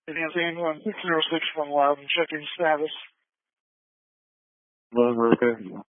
Maintain 1661 loud and checking status. Well, we're okay.